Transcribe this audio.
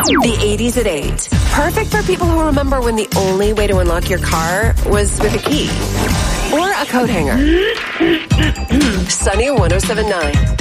The 80s at 8. Perfect for people who remember when the only way to unlock your car was with a key. Or a coat hanger. Sunny 107.9.